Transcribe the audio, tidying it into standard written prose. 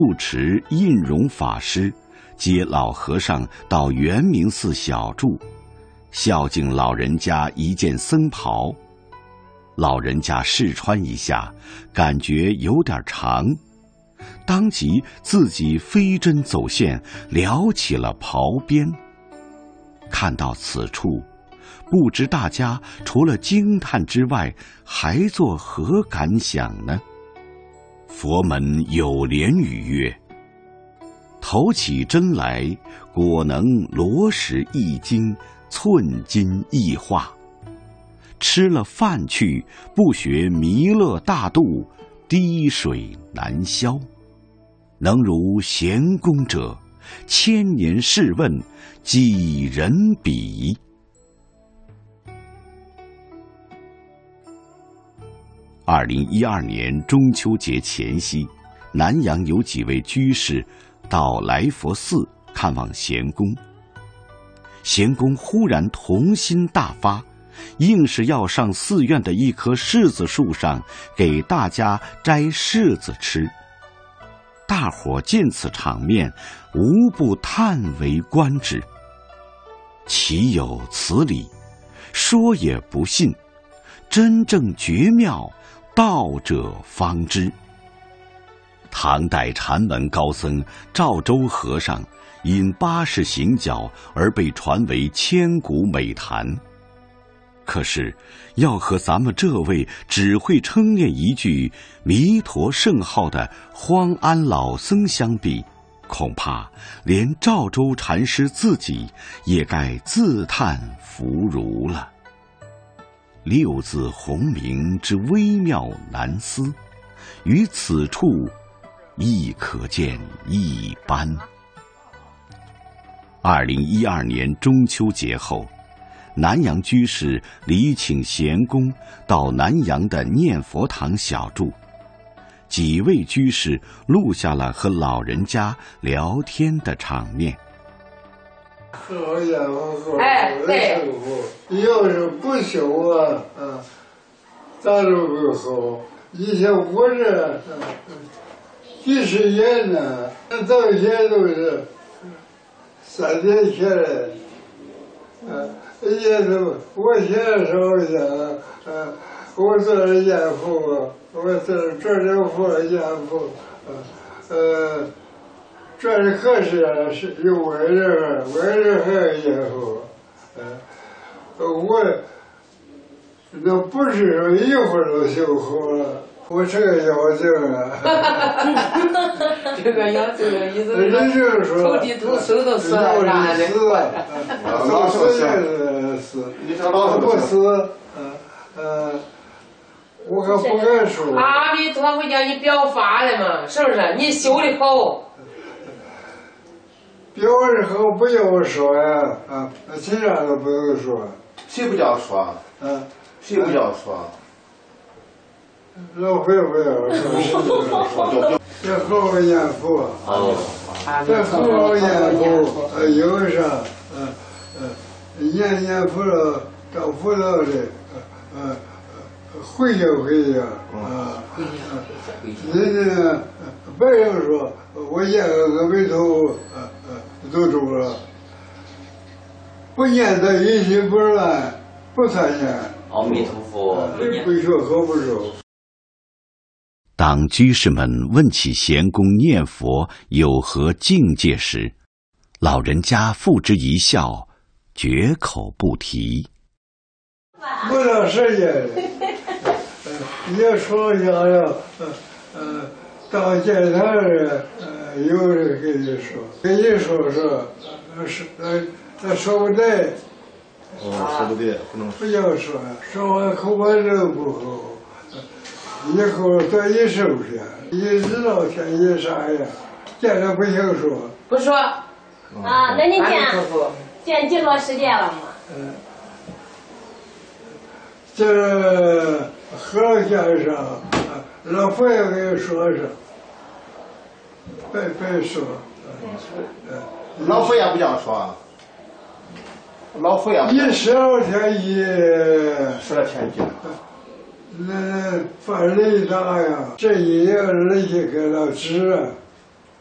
住持印容法师接老和尚到圆明寺小住，孝敬老人家一件僧袍。老人家试穿一下，感觉有点长，当即自己飞针走线撩起了袍边。看到此处，不知大家除了惊叹之外，还作何感想呢？佛门有莲语曰：头起针来，果能罗石一经，寸金一化。吃了饭去，不学弥勒大度，滴水难消。能如贤公者，千年试问，几人比？2012年中秋节前夕，南阳有几位居士到来佛寺看望贤公。贤公忽然童心大发，硬是要上寺院的一棵柿子树上给大家摘柿子吃。大伙见此场面，无不叹为观止。岂有此理？说也不信，真正绝妙，道者方知。唐代禅门高僧赵州和尚因80行脚而被传为千古美谈。可是要和咱们这位只会称念一句弥陀圣号的荒安老僧相比，恐怕连赵州禅师自己也该自叹弗如了。六字洪名之微妙难思，于此处亦可见一斑。2012年中秋节后，南阳居士礼请贤公到南阳的念佛堂小住，几位居士录下了和老人家聊天的场面。 好家伙，对，要是不修啊，咱都不好。以前我这几十年呢，到现在都是3天前来，也都我现在烧一下，我做了烟佛，我做这佛烟佛，这可是有外人还有烟佛，我那不是说一会儿就修好了。我这个妖精啊， 这个妖精的意思是说， 头地头手都死了啥的。 老死，你这老不死，我可不敢说。 阿弥陀佛叫你表法的嘛，是不是？你修的好。 表的好不要说呀，其他都不用说。 谁不叫说？谁不叫说？ 老非不要说，这好好念佛，这好好念佛，有啥，念佛了，到佛道里，回去人家白人说，我念个阿弥陀佛，都住了，不念他一心不乱，不参念。 阿弥陀佛， 不学可不熟。 当居士们问起贤公念佛有何境界时，老人家付之一笑，绝口不提。 不到时间，也说想要，到见他人，有人跟你说，说不对。 说不对，不能不要说完口完这不好。以后多一收拾，一知道天一啥呀，见了不行说。 不说。 那你见几多时间了吗？ 这和先生，老佛爷给说，别说。 老佛爷不叫说。老佛爷。 12天 12天一。 那犯雷大呀，这一夜人家给他治，